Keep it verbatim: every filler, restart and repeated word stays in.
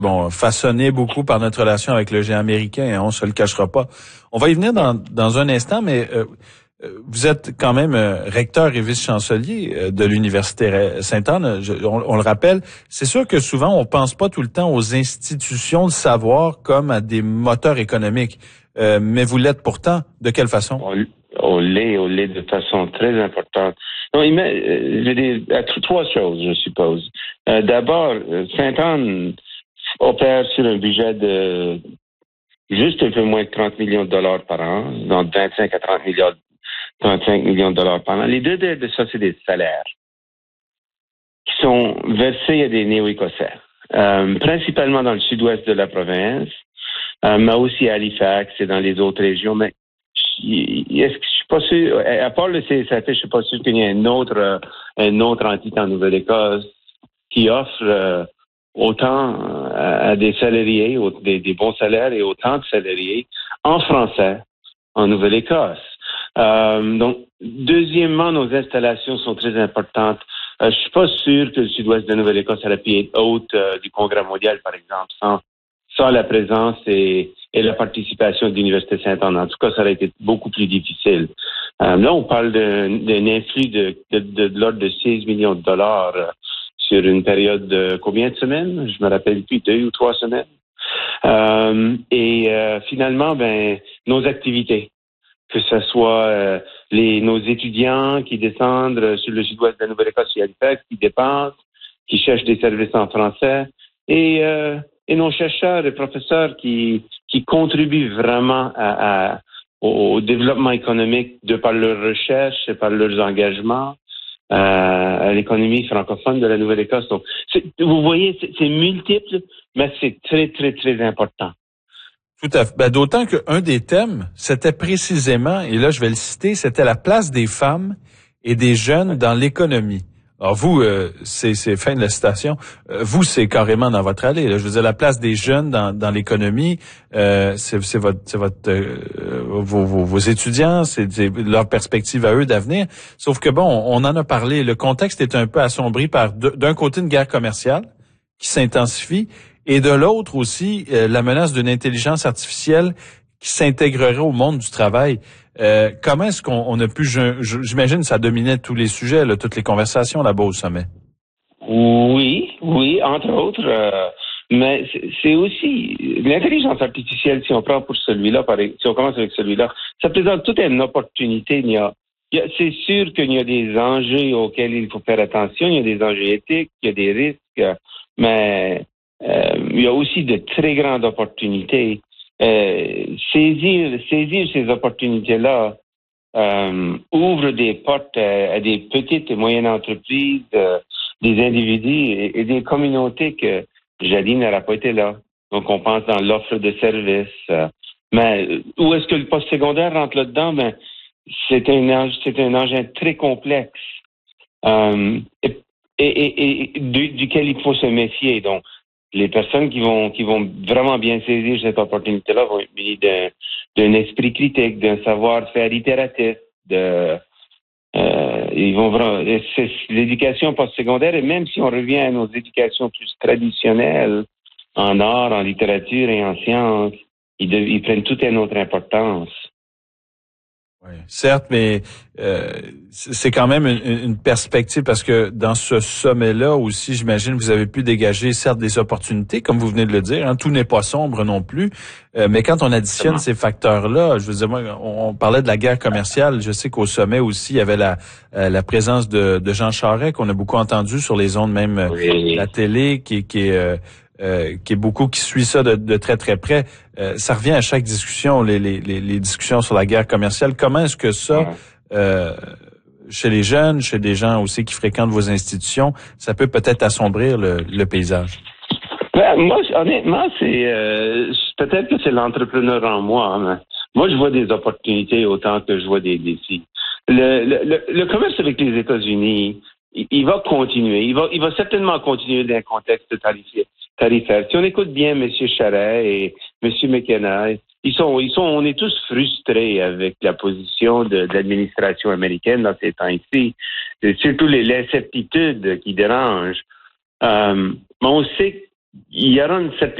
bon, façonné beaucoup par notre relation avec le géant américain, hein, on se le cachera pas. On va y venir dans, dans un instant, mais euh, vous êtes quand même euh, recteur et vice-chancelier euh, de l'Université Sainte-Anne, je, on, on le rappelle. C'est sûr que souvent, on pense pas tout le temps aux institutions de savoir comme à des moteurs économiques, euh, mais vous l'êtes pourtant. De quelle façon? On, on l'est, on l'est de façon très importante. Non, il met, euh, je veux dire, à trois choses, je suppose. Euh, d'abord, Sainte-Anne opère sur un budget de juste un peu moins de trente millions de dollars par an, donc vingt-cinq à trente milliards, trente-cinq millions de dollars par an. Les deux de ça, c'est des salaires qui sont versés à des Néo-Écossais, euh, principalement dans le sud-ouest de la province, euh, mais aussi à Halifax et dans les autres régions. Mais est-ce que je suis pas sûr, à part le C S A P, je suis pas sûr qu'il y ait une autre, euh, une autre entité en Nouvelle-Écosse qui offre euh, autant à, à des salariés, des, des bons salaires et autant de salariés en français en Nouvelle-Écosse. Euh, donc, deuxièmement, nos installations sont très importantes. Euh, je suis pas sûr que le sud-ouest de Nouvelle-Écosse aurait pu être hôte euh, du Congrès mondial, par exemple, sans, sans la présence et, et la participation de l'Université Sainte-Anne. En tout cas, ça aurait été beaucoup plus difficile. Euh, là, on parle d'un, d'un influx de, de, de, de l'ordre de seize millions de dollars euh, sur une période de combien de semaines? Je me rappelle plus, deux ou trois semaines. Euh, et euh, finalement, ben, nos activités, que ce soit euh, les, nos étudiants qui descendent sur le sud-ouest de la Nouvelle-Écosse et Halifax, qui dépensent, qui cherchent des services en français, et, euh, et nos chercheurs et professeurs qui, qui contribuent vraiment à, à, au, au développement économique de par leurs recherches et par leurs engagements euh, à l'économie francophone de la Nouvelle-Écosse. Donc, c'est, vous voyez, c'est, c'est multiple, mais c'est très, très, très important. Tout à fait. Ben, d'autant qu'un des thèmes, c'était précisément, et là je vais le citer, c'était la place des femmes et des jeunes dans l'économie. Alors vous, euh, c'est, c'est fin de la citation, euh, vous c'est carrément dans votre allée. Là. Je veux dire, la place des jeunes dans, dans l'économie, euh, c'est, c'est votre, c'est votre, euh, vos, vos, vos étudiants, c'est, c'est leur perspective à eux d'avenir. Sauf que bon, on en a parlé. Le contexte est un peu assombri par d'un côté une guerre commerciale qui s'intensifie. Et de l'autre aussi, euh, la menace d'une intelligence artificielle qui s'intégrerait au monde du travail. Euh, comment est-ce qu'on on a pu, j'imagine que ça dominait tous les sujets, là, toutes les conversations là-bas au sommet. Oui, oui, entre autres. Euh, mais c'est, c'est aussi l'intelligence artificielle, si on prend pour celui-là, par, si on commence avec celui-là, ça présente toute une opportunité. Il y a, il y a, c'est sûr qu'il y a des enjeux auxquels il faut faire attention, il y a des enjeux éthiques, il y a des risques, mais Euh, il y a aussi de très grandes opportunités. Euh, saisir, saisir ces opportunités-là euh, ouvre des portes à, à des petites et moyennes entreprises, euh, des individus et, et des communautés que jadis n'auraient pas été là. Donc, on pense dans l'offre de services. Euh, mais où est-ce que le post-secondaire rentre là-dedans? Ben, c'est un, c'est un engin très complexe euh, et, et, et, et du, duquel il faut se méfier. Donc, les personnes qui vont qui vont vraiment bien saisir cette opportunité-là vont être munies d'un, d'un esprit critique, d'un savoir-faire itératif, de euh, ils vont vraiment c'est l'éducation postsecondaire, et même si on revient à nos éducations plus traditionnelles en art, en littérature et en sciences, ils, de, ils prennent toute une autre importance. Oui, certes, mais euh, c'est quand même une, une perspective parce que dans ce sommet-là aussi, j'imagine, vous avez pu dégager certes des opportunités, comme vous venez de le dire. Hein, tout n'est pas sombre non plus, euh, mais quand on additionne ces facteurs-là, je veux dire, moi, on, on parlait de la guerre commerciale. Je sais qu'au sommet aussi, il y avait la, euh, la présence de, de Jean Charest qu'on a beaucoup entendu sur les ondes, même oui. La télé, qui, qui est euh, Euh, qui est beaucoup qui suit ça de, de très très près. Euh, ça revient à chaque discussion, les, les, les discussions sur la guerre commerciale. Comment est-ce que ça, euh, chez les jeunes, chez des gens aussi qui fréquentent vos institutions, ça peut peut-être assombrir le, le paysage? Ben, moi, honnêtement, c'est euh, peut-être que c'est l'entrepreneur en moi. Hein. Moi, je vois des opportunités autant que je vois des défis. Le, le, le, le commerce avec les États-Unis, il, il va continuer. Il va, il va certainement continuer dans un contexte tarifié. Tarifaire. Si on écoute bien M. Charest et M. McKenna, ils sont, ils sont, on est tous frustrés avec la position de, de l'administration américaine dans ces temps-ci. C'est surtout les incertitudes qui dérangent. Euh, mais on sait il y aura une certaine